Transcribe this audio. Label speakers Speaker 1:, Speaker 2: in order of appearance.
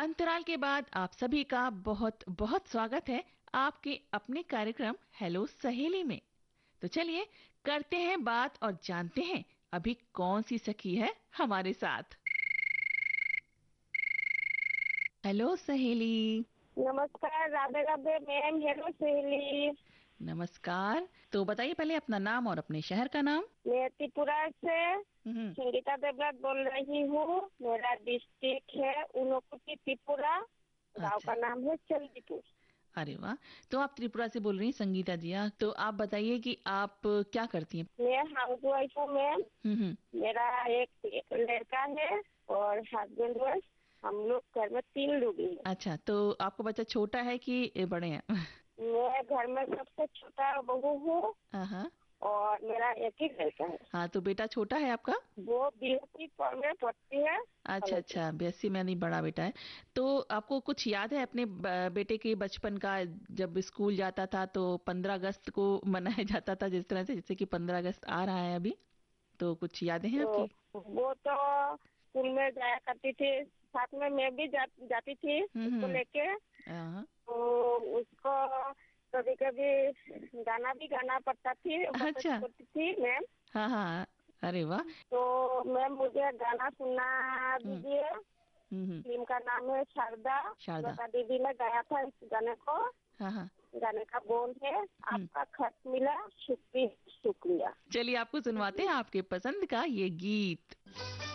Speaker 1: अंतराल के बाद आप सभी का बहुत बहुत स्वागत है आपके अपने कार्यक्रम हेलो सहेली में। तो चलिए करते हैं बात और जानते हैं अभी कौन सी सखी है हमारे साथ। हेलो सहेली।
Speaker 2: नमस्कार। राधे राधे मैम। हेलो सहेली।
Speaker 1: नमस्कार। तो बताइए पहले अपना नाम और अपने शहर का नाम।
Speaker 2: मैं त्रिपुरा से
Speaker 1: हम्म।
Speaker 2: संगीता देवराज बोल रही हूँ। मेरा डिस्ट्रिक्ट है ऊनकोटी त्रिपुरा। गांव
Speaker 1: अच्छा।
Speaker 2: का नाम है चंदीपुर।
Speaker 1: अरे वाह। तो आप त्रिपुरा से बोल रही हैं संगीता जी। हाँ, तो आप बताइए कि आप क्या करती हैं।
Speaker 2: मैं हाउस वाइफ हूँ मैम।
Speaker 1: हम्म।
Speaker 2: मेरा एक लड़का है और हस्बैंड वाइफ। हम लोग घर में 3 लोग हैं।
Speaker 1: अच्छा, तो आपका बच्चा छोटा है कि बड़े हैं?
Speaker 2: मैं घर में सबसे छोटा बहू हूँ
Speaker 1: हाँ।
Speaker 2: और मेरा एक ही लड़का है।
Speaker 1: हाँ, तो बेटा छोटा है आपका?
Speaker 2: वो बीएससी में पढ़ती है
Speaker 1: अच्छा
Speaker 2: कॉलेज में।
Speaker 1: अच्छा, बीएससी में नहीं, बड़ा बेटा है। तो आपको कुछ याद है अपने बेटे के बचपन का? जब स्कूल जाता था तो 15 अगस्त को मनाया जाता था जिस तरह से, जैसे कि 15 अगस्त आ रहा है अभी, तो कुछ यादें हैं
Speaker 2: तो
Speaker 1: आपकी?
Speaker 2: वो तो स्कूल में जाया करती थी। साथ में मैं भी जाती थी उसको
Speaker 1: हम्म।
Speaker 2: लेके।
Speaker 1: हाँ।
Speaker 2: तो उसको कभी कभी गाना भी गाना पड़ता थी
Speaker 1: अच्छा।
Speaker 2: करती थी मैम।
Speaker 1: हाँ हाँ। अरे वाह।
Speaker 2: तो मैम मुझे गाना सुना
Speaker 1: हम्म।
Speaker 2: दीजिए।
Speaker 1: हम्म।
Speaker 2: फिल्म का नाम है शारदा।
Speaker 1: शारदा।
Speaker 2: लता दीदी ने गाया था इस गाने को।
Speaker 1: हाँ हाँ।
Speaker 2: गाने का बोल है
Speaker 1: हम्म।
Speaker 2: आपका खत मिला शुक्रिया शुक्रिया।
Speaker 1: चलिए आपको सुनवाते हैं आपके पसंद का ये गीत।